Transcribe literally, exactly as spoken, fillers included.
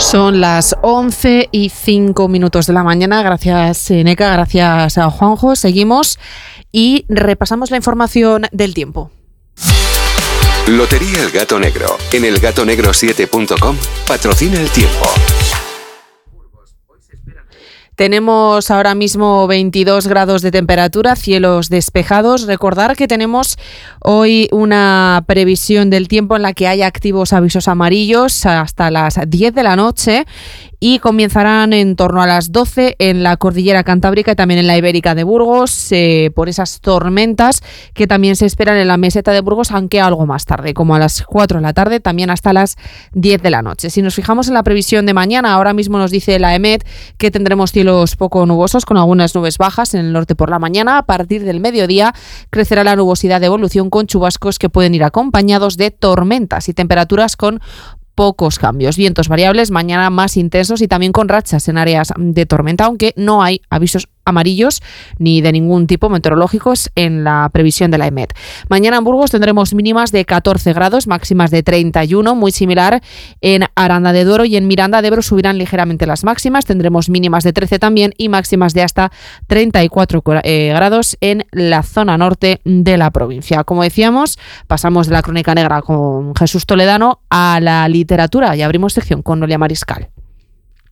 Son las once y cinco minutos de la mañana. Gracias, Neca, gracias a Juanjo. Seguimos y repasamos la información del tiempo. Lotería El Gato Negro, en el gato negro siete punto com, patrocina el tiempo. Tenemos ahora mismo veintidós grados de temperatura, cielos despejados. Recordar que tenemos hoy una previsión del tiempo en la que hay activos avisos amarillos hasta las diez de la noche y comenzarán en torno a las doce en la cordillera cantábrica y también en la ibérica de Burgos, eh, por esas tormentas que también se esperan en la meseta de Burgos, aunque algo más tarde, como a las cuatro de la tarde, también hasta las diez de la noche. Si nos fijamos en la previsión de mañana, ahora mismo nos dice la EMET que tendremos cielos poco nubosos con algunas nubes bajas en el norte por la mañana. A partir del mediodía crecerá la nubosidad de evolución con chubascos que pueden ir acompañados de tormentas y temperaturas con pocos cambios. Vientos variables, mañana más intensos y también con rachas en áreas de tormenta, aunque no hay avisos amarillos ni de ningún tipo meteorológicos en la previsión de la EMET. Mañana en Burgos tendremos mínimas de catorce grados, máximas de treinta y uno, muy similar en Aranda de Duero, y en Miranda de Ebro subirán ligeramente las máximas, tendremos mínimas de trece también y máximas de hasta treinta y cuatro eh, grados en la zona norte de la provincia. Como decíamos, pasamos de la crónica negra con Jesús Toledano a la literatura y abrimos sección con Noelia Mariscal.